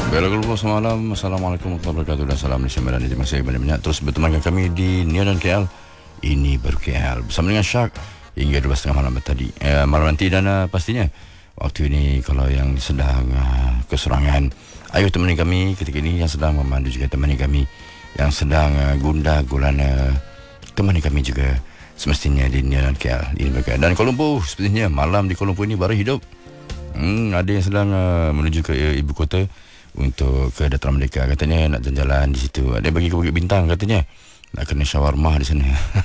Baiklah, semalam. Assalamualaikum warahmatullahi wabarakatuh. Dan salam Malaysia Medan. Terima kasih banyak-banyak terus bertemankan kami di Neon KL. Ini baru KL bersama dengan Syak hingga 12.30 malam tadi. Malam nanti dan pastinya waktu ini kalau yang sedang keserangan, ayo temani kami ketika ini. Yang sedang memandu juga temani kami. Yang sedang gundah gulana, temani kami juga semestinya di Neon KL. Ini baru KL. Dan Kuala Lumpur, sepertinya malam di Kuala Lumpur ini baru hidup. Ada yang sedang menuju ke ibu kota untuk ke Dataran Merdeka. Katanya nak jalan-jalan di situ. Ada bagi ke Bukit Bintang katanya. Nak kena shawarma di sana.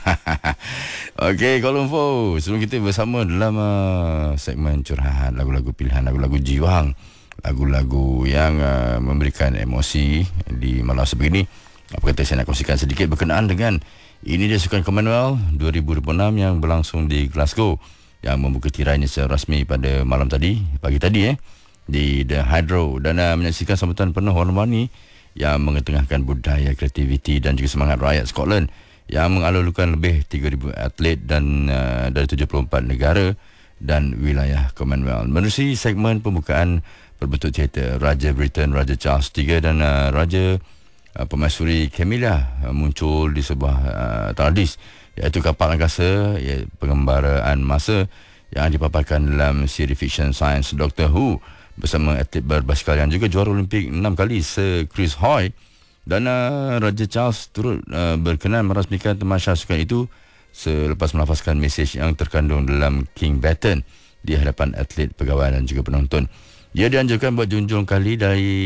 Okey, Kuala Lumpur. Sebelum kita bersama dalam segmen curhat, lagu-lagu pilihan, lagu-lagu jiwang, lagu-lagu yang memberikan emosi di malam sebegini. Apa kata saya nak kongsikan sedikit berkenaan dengan ini dia Sukan Commonwealth 2026 yang berlangsung di Glasgow, yang membuka tirainya secara rasmi pada malam tadi, pagi tadi di The Hydro, dan menyaksikan sambutan penuh warna-warni yang mengetengahkan budaya, kreativiti dan juga semangat rakyat Scotland yang mengalulukan lebih 3,000 atlet dan dari 74 negara dan wilayah Commonwealth. Menerusi segmen pembukaan berbentuk teater, Raja Britain, Raja Charles III dan Raja Permaisuri Camilla muncul di sebuah tradis, iaitu kapal angkasa, pengembaraan masa yang dipaparkan dalam siri fiksyen sains Doctor Who bersama atlet berbasikal yang juga juara Olimpik 6 kali, Sir Chris Hoy. Dan Raja Charles turut berkenan merasmikan tamasya sukan itu selepas melafazkan mesej yang terkandung dalam King Baton di hadapan atlet, pegawai dan juga penonton. Dia dianjurkan buat junjung kali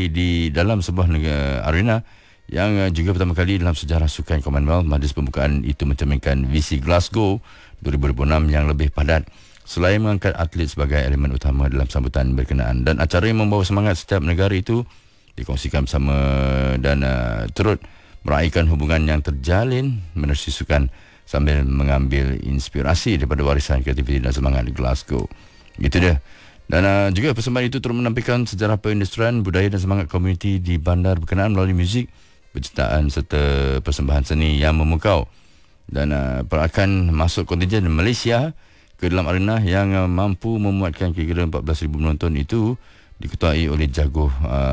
di dalam sebuah arena yang juga pertama kali dalam sejarah sukan Commonwealth. Majlis pembukaan itu mencerminkan visi Glasgow 2026 yang lebih padat, selain mengangkat atlet sebagai elemen utama dalam sambutan berkenaan. Dan acara yang membawa semangat setiap negara itu dikongsikan bersama dan turut meraihkan hubungan yang terjalin menerusi sukan sambil mengambil inspirasi daripada warisan kreativiti dan semangat di Glasgow. Gitu dia. Dan juga persembahan itu turut menampilkan sejarah perindustrian, budaya dan semangat komuniti di bandar berkenaan melalui muzik, penciptaan serta persembahan seni yang memukau. Dan perakan masuk kontingen Malaysia ke dalam arena yang mampu memuatkan kira-kira 14,000 penonton itu diketuai oleh jago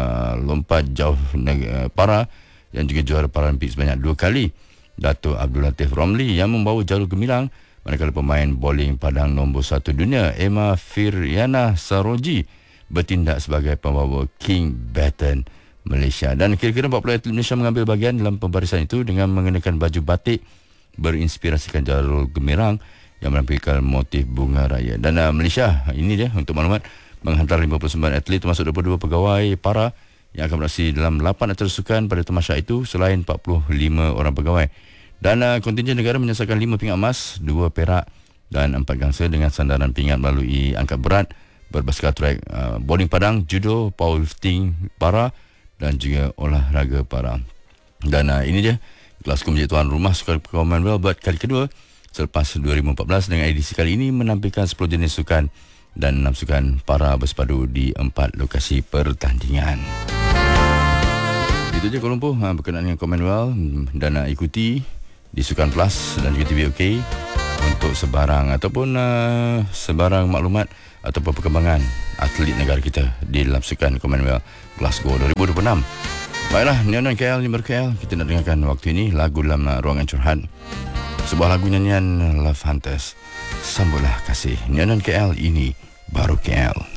lompat jauh para yang juga juara Paralimpik sebanyak 2 kali, Dato' Abdul Latif Romli, yang membawa jalur gemilang, manakala pemain bowling padang nombor 1 dunia Emma Firyana Saroji bertindak sebagai pembawa King Baton Malaysia. Dan kira-kira 40 atlet Malaysia mengambil bahagian dalam pembarisan itu dengan mengenakan baju batik berinspirasikan jalur gemilang yang menampilkan motif bunga raya. Dan Malaysia, ini dia untuk maklumat, menghantar 59 atlet termasuk 22 pegawai para yang akan beraksi dalam 8 acara sukan pada tamasya itu, selain 45 orang pegawai. Dan kontingen negara menyelesaikan 5 pingat emas, 2 perak dan 4 gangsa dengan sandaran pingat melalui angkat berat, berbasikal track, bowling padang, judo, powerlifting para dan juga olahraga para. Dan ini dia Glasgow menjadi tuan rumah Sukan Commonwealth buat kali kedua selepas 2014, dengan edisi kali ini menampilkan 10 jenis sukan dan 6 sukan para bersepadu di 4 lokasi pertandingan. Itu je Kuala Lumpur berkenaan dengan Commonwealth. Dan ikuti di Sukan Plus dan juga TV OK untuk sebarang ataupun sebarang maklumat ataupun perkembangan atlet negara kita di dalam Sukan Commonwealth Glasgow 2026. Baiklah, Neon KL, Nimber KL, kita nak dengarkan waktu ini lagu dalam ruangan curhat. Sebuah lagu nyanyian Love Hunters, Sambutlah Kasih. Neon KL, ini baru KL.